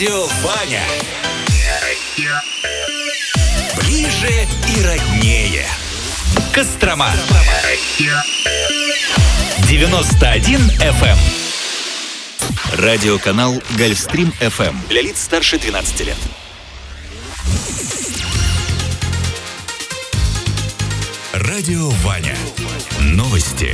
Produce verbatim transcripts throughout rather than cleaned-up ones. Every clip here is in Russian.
Радио Ваня. Ближе и роднее. Кострома. девяносто один эф эм. Радиоканал Гольфстрим эф эм. Для лиц старше двенадцати лет. Радио Ваня. Новости.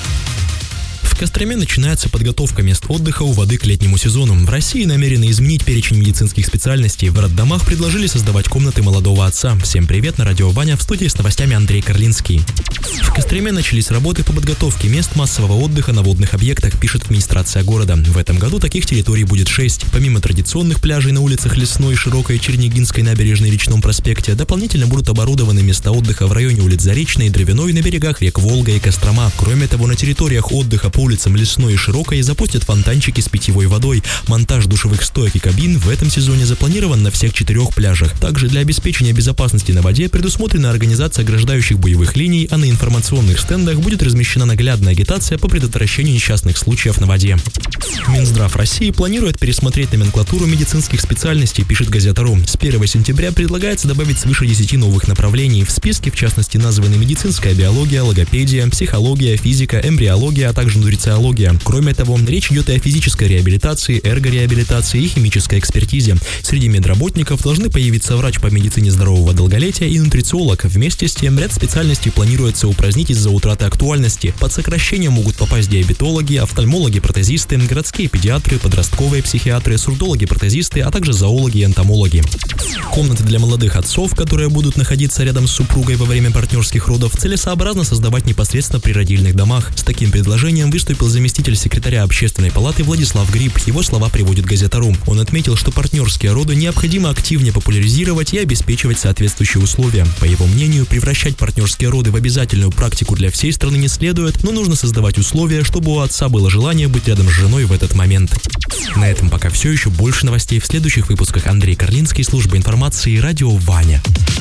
В Костроме начинается подготовка мест отдыха у воды к летнему сезону. В России намерены изменить перечень медицинских специальностей. В роддомах предложили создавать комнаты молодого отца. Всем привет, на радио Ваня, в студии с новостями Андрей Карлинский. В Костроме начались работы по подготовке мест массового отдыха на водных объектах, пишет администрация города. В этом году таких территорий будет шесть. Помимо традиционных пляжей на улицах Лесной, Широкой, Чернигинской набережной, Речном проспекте, дополнительно будут оборудованы места отдыха в районе улиц Заречной и Дровяной, на берегах рек Волга и Кострома. Кроме того, на территориях отдыха по улицам Лесной и Широкой запустят фонтанчики с питьевой водой. Монтаж душевых стоек и кабин в этом сезоне запланирован на всех четырех пляжах. Также для обеспечения безопасности на воде предусмотрена организация ограждающих боевых линий, а на информационных стендах будет размещена наглядная агитация по предотвращению несчастных случаев на воде. Минздрав России планирует пересмотреть номенклатуру медицинских специальностей, пишет Газета.ру. С первого сентября предлагается добавить свыше десяти новых направлений. В списке, в частности, названы медицинская биология, логопедия, психология, физика, эмбриология, а также нутрициология. Кроме того, речь идет и о физической реабилитации, эргореабилитации и химической экспертизе. Среди медработников должны появиться врач по медицине здорового долголетия и нутрициолог. Вместе с тем, ряд специальностей планируется упразднить из-за утраты актуальности. Под сокращение могут попасть диабетологи, офтальмологи, протезисты, городские педиатры, подростковые психиатры, сурдологи, протезисты, а также зоологи и энтомологи. Комнаты для молодых отцов, которые будут находиться рядом с супругой во время партнерских родов, целесообразно создавать непосредственно при родильных домах. С таким предложением выступил заместитель секретаря Общественной палаты Владислав Гриб. Его слова приводит Газета.ру. Он отметил, что партнерские роды необходимо активнее популяризировать и обеспечивать соответствующие условия. По его мнению, превращать партнерские роды в обязательную практику для всей страны не следует, но нужно создавать условия, чтобы у отца было желание быть рядом с женой в этот момент. На этом пока все. Еще больше новостей в следующих выпусках. Андрей Карлинский, служба информации, радио Ваня.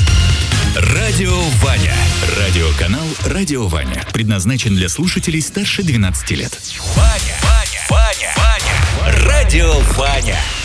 Радио Ваня. Радиоканал Радио Ваня. Предназначен для слушателей старше двенадцати лет. Ваня, Ваня, Ваня, Ваня. Радио Ваня.